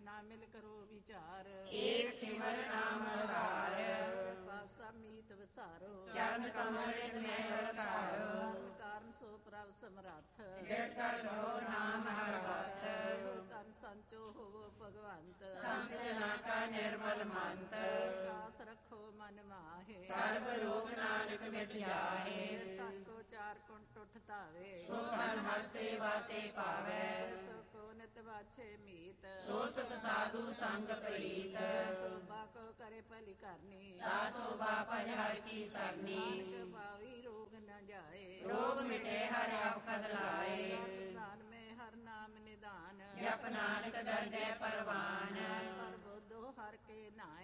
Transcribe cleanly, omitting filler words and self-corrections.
ਨਾ ਮਿਲ ਕਰੋ ਵਿਚਾਰ, ਏਕ ਸਿਮਰ ਨਾਮ ਆਧਾਰ। ਪਾਪ ਸਭ ਮੀਤ ਵਿਸਾਰੋ, ਚਰਨ ਕਮਲ ਨਿਤ ਮੈਂ ਅਵਤਾਰੋ। ਕਾਰਨ ਸੋ ਪ੍ਰਭ ਸਮਰੱਥ, ਜੜ ਕਰ ਲੋ ਨਾਮ ਹਰ ਵਕਤ। ਤਨ ਸੰਚੋ ਹੋਵੋ ਭਗਵੰਤ, ਸੰਤ ਜਨਾ ਕਾ ਨਿਰਮਲ ਮੰਤ। ਕਾਸ ਰੱਖੋ ਮਨ ਮਾਹੇ, ਸਰਬ ਰੋਗ ਨਾਨਕ ਮਿਟ ਜਾਹੇ। ਤਨ ਕੋ ਚਾਰ ਕੁੰਟ ਉਠ ਧਾਵੇ, ਸੋ ਤਨ ਹਰ ਸੇਵਾ ਤੇ ਪਾਵੈ। ਸੋ ਕੋ ਨਿਤ ਵਾਛੇ ਮੀਤ, ਸੋ ਸੁਖ ਸਾਧੂ ਸੰਗ ਪ੍ਰੀਤ। ਸੋਭਾ ਕੋ ਕਰੇ ਭਲੀ ਕਰਨੀ, ਸਾ ਸੋਭਾ ਭਜ ਹਰ ਕੀ ਸਰਨੀ। ਨਾਨਕ ਪਾਵੀ ਰੋਗ ਨ ਜਾਏ, ਰੋਗ ਮਿਟੇ ਹਰ ਆਫਤ ਲਾਏ। ਨਾਮ ਮੈਂ ਹਰ ਨਾਮ ਨਿਦਾਨ, ਜਪ ਨਾਨਕ ਦਰਜੈ ਪਰਵਾਨ।